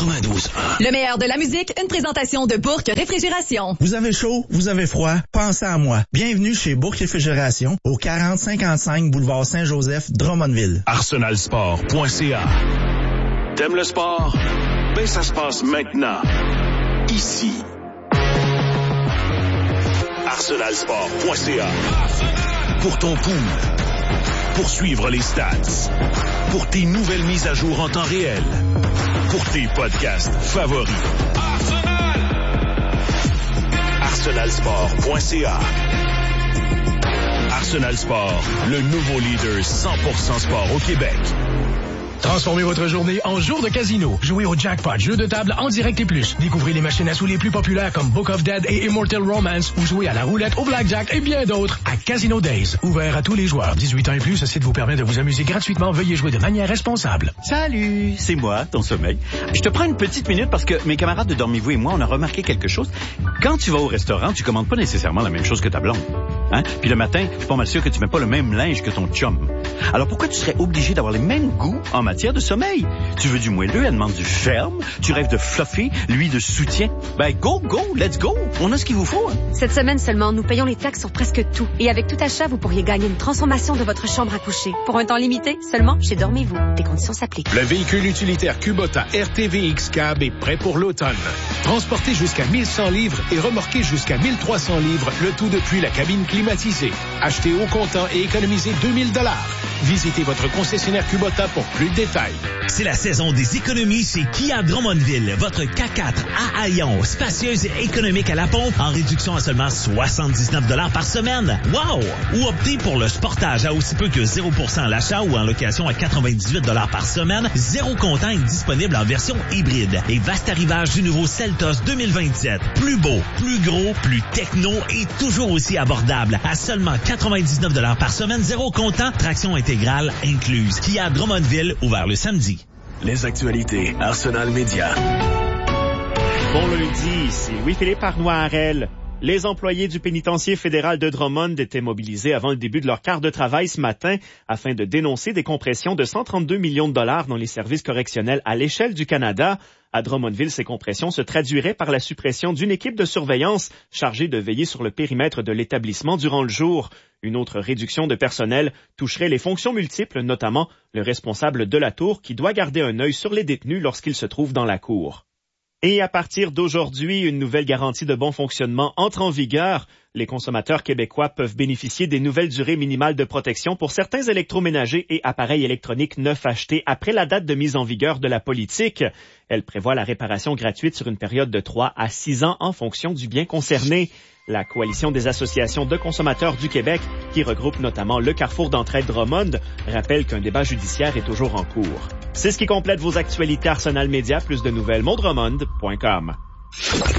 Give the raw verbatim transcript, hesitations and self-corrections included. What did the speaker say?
quatre-vingt-douze un. Le meilleur de la musique, une présentation de Bourque Réfrigération. Vous avez chaud, vous avez froid, pensez à moi. Bienvenue chez Bourque Réfrigération, au quarante cinquante-cinq boulevard Saint-Joseph, Drummondville. arsenal sport point c a. T'aimes le sport? Ben, ça se passe maintenant. Ici. arsenal sport point c a. Pour ton pool. Pour suivre les stats. Pour tes nouvelles mises à jour en temps réel. Pour tes podcasts favoris. arsenal sport point c a. Arsenal Sport, le nouveau leader cent pour cent sport au Québec. Transformez votre journée en jour de casino. Jouez au Jackpot, jeu de table en direct et plus. Découvrez les machines à sous les plus populaires comme Book of Dead et Immortal Romance ou jouez à la roulette, au blackjack et bien d'autres à Casino Days. Ouvert à tous les joueurs. dix-huit ans et plus, ce site vous permet de vous amuser gratuitement. Veuillez jouer de manière responsable. Salut, c'est moi, ton sommeil. Je te prends une petite minute parce que mes camarades de Dormez-vous et moi, on a remarqué quelque chose. Quand tu vas au restaurant, tu commandes pas nécessairement la même chose que ta blonde. Hein? Puis le matin, je suis pas mal sûr que tu mets pas le même linge que ton chum. Alors pourquoi tu serais obligé d'avoir les mêmes goûts en matière de sommeil? Tu veux du moelleux, elle demande du ferme. Tu rêves de fluffy, lui de soutien. Ben go, go, let's go. On a ce qu'il vous faut. Hein? Cette semaine seulement, nous payons les taxes sur presque tout. Et avec tout achat, vous pourriez gagner une transformation de votre chambre à coucher. Pour un temps limité, seulement chez Dormez-vous. Des conditions s'appliquent. Le véhicule utilitaire Kubota R T V X Cab est prêt pour l'automne. Transporté jusqu'à mille cent livres et remorqué jusqu'à mille trois cents livres, le tout depuis la cabine climatisée. Achetez au comptant et économisez deux mille dollars. Visitez votre concessionnaire Kubota pour plus de détails. C'est la saison des économies chez Kia Drummondville. Votre K quatre à Haillon, spacieuse et économique à la pompe, en réduction à seulement soixante-dix-neuf dollars par semaine. Wow! Ou optez pour le Sportage à aussi peu que zéro pour cent à l'achat ou en location à quatre-vingt-dix-huit dollars par semaine. Zéro comptant est disponible en version hybride. Et vaste arrivage du nouveau Seltos deux mille vingt-sept. Plus beau, plus gros, plus techno et toujours aussi abordable. À seulement quatre-vingt-dix-neuf dollars par semaine, zéro comptant, traction intégrale incluse. Kia Drummondville, ouvert le samedi. Les actualités Arsenal Média. Bon lundi, c'est Louis-Philippe Arnois-Harel. Les employés du pénitencier fédéral de Drummond étaient mobilisés avant le début de leur quart de travail ce matin afin de dénoncer des compressions de cent trente-deux millions de dollars dans les services correctionnels à l'échelle du Canada. À Drummondville, ces compressions se traduiraient par la suppression d'une équipe de surveillance chargée de veiller sur le périmètre de l'établissement durant le jour. Une autre réduction de personnel toucherait les fonctions multiples, notamment le responsable de la tour qui doit garder un œil sur les détenus lorsqu'ils se trouvent dans la cour. Et à partir d'aujourd'hui, une nouvelle garantie de bon fonctionnement entre en vigueur. Les consommateurs québécois peuvent bénéficier des nouvelles durées minimales de protection pour certains électroménagers et appareils électroniques neufs achetés après la date de mise en vigueur de la politique. Elle prévoit la réparation gratuite sur une période de trois à six ans en fonction du bien concerné. La Coalition des associations de consommateurs du Québec, qui regroupe notamment le Carrefour d'entraide Drummond, rappelle qu'un débat judiciaire est toujours en cours. C'est ce qui complète vos actualités Arsenal Média. Plus de nouvelles, mondromond point com.